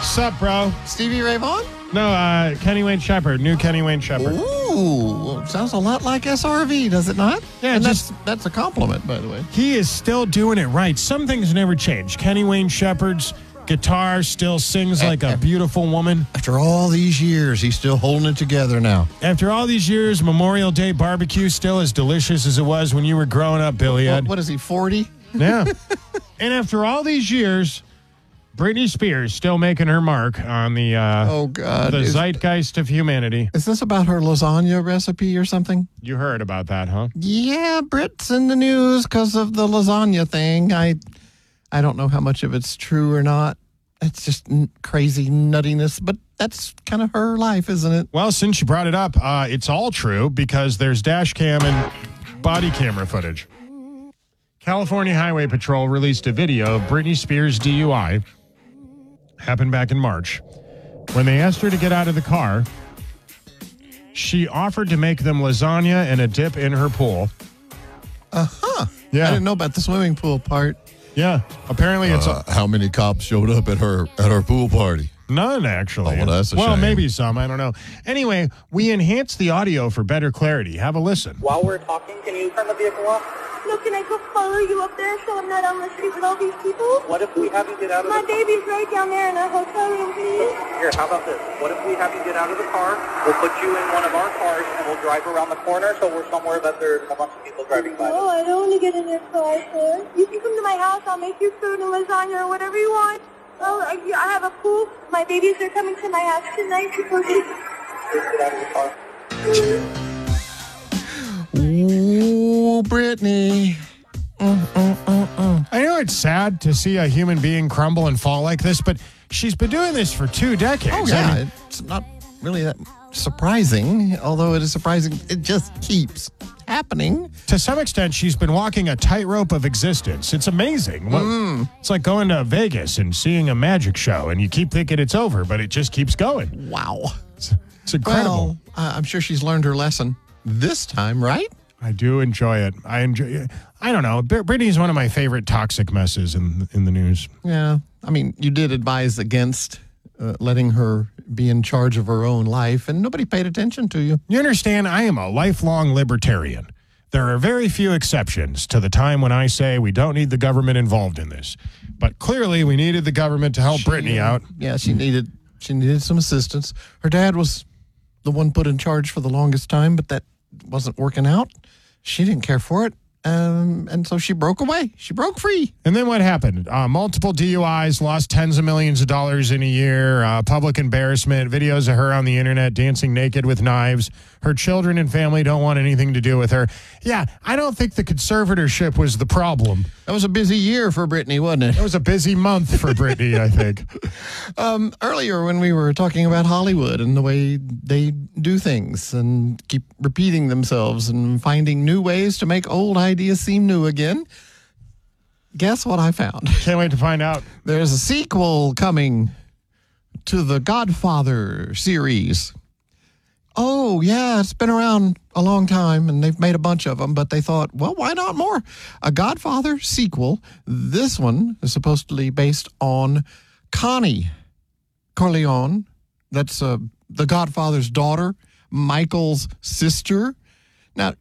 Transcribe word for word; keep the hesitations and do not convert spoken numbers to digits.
What's up, bro? Stevie Ray Vaughan? No, uh, Kenny Wayne Shepherd. New Kenny Wayne Shepherd. Ooh, sounds a lot like S R V, does it not? Yeah, and just- that's that's a compliment, by the way. He is still doing it right. Some things never change. Kenny Wayne Shepherd's guitar still sings like a beautiful woman. After all these years, he's still holding it together now. After all these years, Memorial Day barbecue still as delicious as it was when you were growing up, Billy Ed. What, what is he, forty? Yeah. And after all these years, Britney Spears still making her mark on the uh, Oh, God. the Is, zeitgeist of humanity. is this about her lasagna recipe or something? You heard about that, huh? Yeah, Brit's in the news because of the lasagna thing. I I don't know how much of it's true or not. It's just n- crazy nuttiness, but that's kind of her life, isn't it? Well, since you brought it up, uh, it's all true because there's dash cam and body camera footage. California Highway Patrol released a video of Britney Spears' D U I. Happened back in March. When they asked her to get out of the car, she offered to make them lasagna and a dip in her pool. Uh-huh. Yeah. I didn't know about the swimming pool part. Yeah, apparently it's Uh, how many cops showed up at her at her pool party? none, actually. Oh, well, that's a well, shame. maybe some. I don't know. Anyway, we enhanced the audio for better clarity. Have a listen. While we're talking, can you turn the vehicle off? No, can I go follow you up there so I'm not on the street with all these people? What if we have you get out of My the baby's right down there in our hotel room, please. Here, how about this? What if we have you get out of the car? We'll put you in one of our cars and we'll drive around the corner so we're somewhere that there's a bunch of people driving by. No, I don't want to get in your car, sir. You can come to my house. I'll make you food and lasagna or whatever you want. Oh, I, I have a pool. My babies are coming to my house tonight before they... Just get out of the car. Ooh, Brittany. I know it's sad to see a human being crumble and fall like this, but she's been doing this for two decades. Oh, I yeah. mean, It's not really that surprising, although it is surprising. It just keeps happening. to some extent, she's been walking a tightrope of existence. It's amazing. Well, Mm. It's like going to Vegas and seeing a magic show, and you keep thinking it's over, but it just keeps going. Wow. It's, it's incredible. Well, uh, I'm sure she's learned her lesson this time, right? I do enjoy it. I enjoy it. I don't know. Br- Britney's one of my favorite toxic messes in in the news. Yeah. I mean, you did advise against uh, letting her be in charge of her own life, and nobody paid attention to you. You understand, I am a lifelong libertarian. There are very few exceptions to the time when I say we don't need the government involved in this. But clearly, we needed the government to help Britney out. Yeah, she needed she needed some assistance. Her dad was the one put in charge for the longest time, but that wasn't working out. She didn't care for it. Um, and so she broke away. She broke free. And then what happened? Uh, multiple D U Is, lost tens of millions of dollars in a year, uh, public embarrassment, videos of her on the internet dancing naked with knives. Her children and family don't want anything to do with her. Yeah, I don't think the conservatorship was the problem. That was a busy year for Britney, wasn't it? It was a busy month for Britney, I think. Um, earlier when we were talking about Hollywood and the way they do things and keep repeating themselves and finding new ways to make old ideas seem new again, guess what I found? Can't wait to find out. There's a sequel coming to the Godfather series. Oh, yeah, it's been around a long time, and they've made a bunch of them, but they thought, well, why not more? A Godfather sequel. This one is supposedly based on Connie Corleone. That's uh, the Godfather's daughter, Michael's sister. Now,